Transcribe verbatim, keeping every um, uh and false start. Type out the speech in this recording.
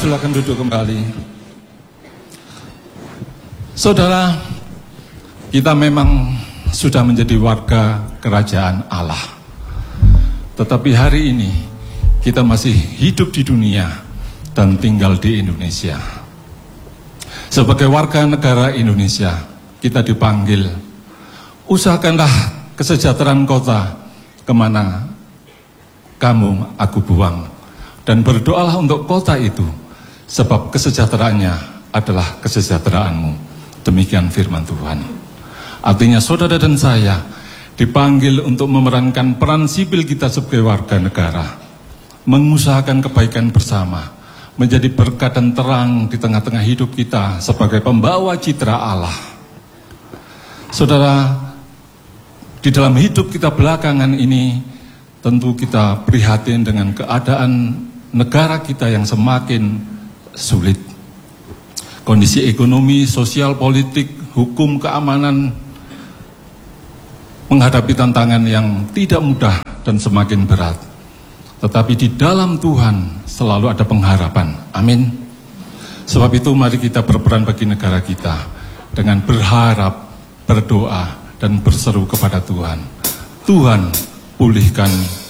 silakan duduk kembali. Saudara, kita memang sudah menjadi warga kerajaan Allah. Tetapi hari ini kita masih hidup di dunia dan tinggal di Indonesia. Sebagai warga negara Indonesia, kita dipanggil, usahakanlah kesejahteraan kota kemana kamu aku buang, dan berdoalah untuk kota itu, sebab kesejahteraannya adalah kesejahteraanmu. Demikian firman Tuhan. Artinya saudara dan saya dipanggil untuk memerankan peran sipil kita sebagai warga negara, mengusahakan kebaikan bersama, menjadi berkat dan terang di tengah-tengah hidup kita sebagai pembawa citra Allah. Saudara, di dalam hidup kita belakangan ini, tentu kita prihatin dengan keadaan negara kita yang semakin sulit. Kondisi ekonomi, sosial, politik, hukum, keamanan menghadapi tantangan yang tidak mudah dan semakin berat. Tetapi di dalam Tuhan selalu ada pengharapan. Amin. Sebab itu mari kita berperan bagi negara kita dengan berharap, berdoa, dan berseru kepada Tuhan. Tuhan, pulihkan